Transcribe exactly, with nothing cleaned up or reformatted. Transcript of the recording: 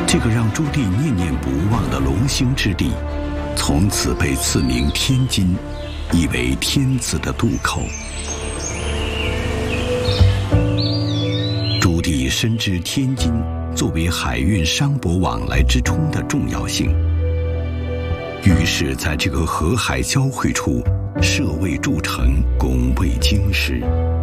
这个让朱棣念念不忘的龙兴之地，从此被赐名天津，意为天子的渡口。朱棣深知天津作为海运商舶往来之冲的重要性，于是在这个河海交汇处设卫筑城，拱卫京师。